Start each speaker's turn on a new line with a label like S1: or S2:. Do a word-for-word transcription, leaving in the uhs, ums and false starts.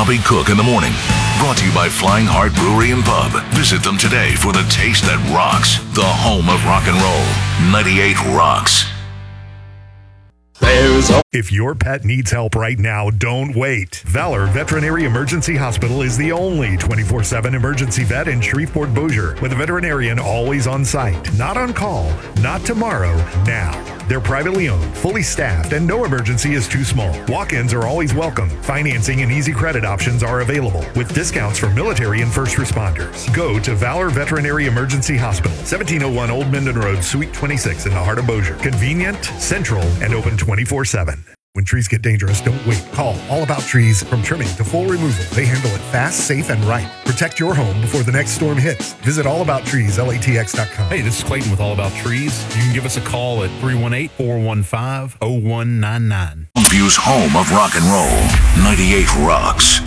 S1: Bobby Cook in the morning. Brought to you by Flying Heart Brewery and Pub. Visit them today for the taste that rocks. The home of rock and roll. ninety-eight Rocks.
S2: If your pet needs help right now, don't wait. Valor Veterinary Emergency Hospital is the only twenty-four seven emergency vet in Shreveport-Bossier, with a veterinarian always on site. Not on call, not tomorrow, now. They're privately owned, fully staffed, and no emergency is too small. Walk-ins are always welcome. Financing and easy credit options are available, with discounts for military and first responders. Go to Valor Veterinary Emergency Hospital, seventeen oh one Old Minden Road, Suite twenty-six in the heart of Bossier. Convenient, central, and open twenty-four seven. When trees get dangerous, don't wait. Call All About Trees. From trimming to full removal, they handle it fast, safe, and right. Protect your home before the next storm hits. Visit all about trees L A T X dot com.
S3: Hey, this is Clayton with All About Trees. You can give us a call at three one eight, four one five, oh one nine nine.
S1: View's home of rock and roll. ninety-eight Rocks.